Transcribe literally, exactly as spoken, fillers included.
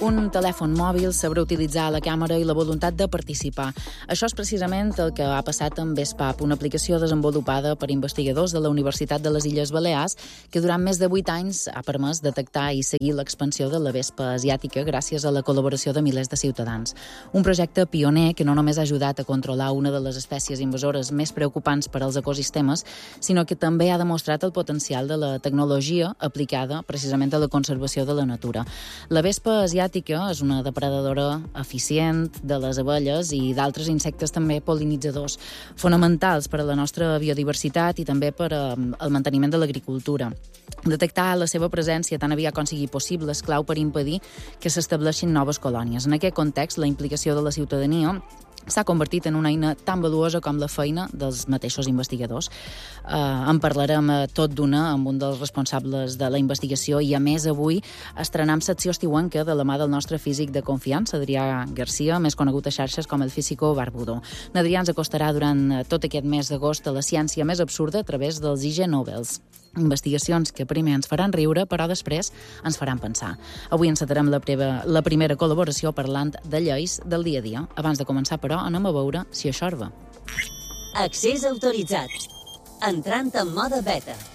Un telèfon mòbil sabrà utilitzar la càmera i la voluntat de participar. Això és precisament el que ha passat amb Vespap, una aplicació desenvolupada per investigadors de la Universitat de les Illes Balears que durant més de vuit anys ha permès detectar i seguir l'expansió de la vespa asiàtica gràcies a la col·laboració de milers de ciutadans. Un projecte pioner que no només ha ajudat a controlar una de les espècies invasores més preocupants per als ecosistemes, sinó que també ha demostrat el potencial de la tecnologia aplicada precisament a la conservació de la natura. La vespa asiàtica és una depredadora eficient de les abelles i d'altres insectes també pol·linitzadors, fonamentals per a la nostra biodiversitat i també per al manteniment de l'agricultura. Detectar la seva presència tan aviat com sigui possible és clau per impedir que s'estableixin noves colònies. En aquest context, la implicació de la ciutadania s'ha convertit en una eina tan valuosa com la feina dels mateixos investigadors. Eh, en parlarem tot d'una amb un dels responsables de la investigació i, a més, avui estrenem secció estiuenca de la mà del nostre físic de confiança, Adrià Garcia, més conegut a xarxes com el físico Barbudo. Adrià ens acostarà durant tot aquest mes d'agost a la ciència més absurda a través dels Ig Nobels. Investigacions que primer ens faran riure, però després ens faran pensar. Avui encetarem la, preva, la primera col·laboració parlant de lleis del dia a dia. Abans de començar, però, anem a veure si això va. Accés autoritzat. Entrant en mode beta.